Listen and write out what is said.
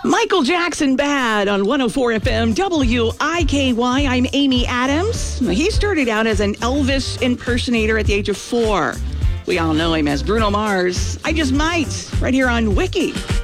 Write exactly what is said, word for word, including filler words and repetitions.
Michael Jackson Bad on one oh four F M W I K Y. I'm Amy Adams. He started out as an Elvis impersonator at the age of four. We all know him as Bruno Mars. I Just Might, right here on Wiki.